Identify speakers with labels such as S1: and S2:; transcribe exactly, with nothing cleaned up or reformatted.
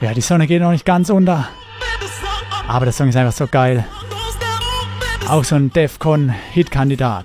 S1: Ja, die Sonne geht noch nicht ganz unter. Aber der Song ist einfach so geil. Auch so ein Defcon-Hit-Kandidat.